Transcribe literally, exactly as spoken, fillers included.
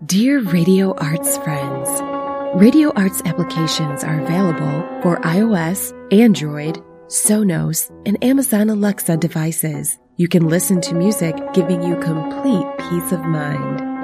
Dear Radio Arts friends, Radio Arts applications are available for iOS, Android, Sonos, and Amazon Alexa devices. You can listen to music, giving you complete peace of mind.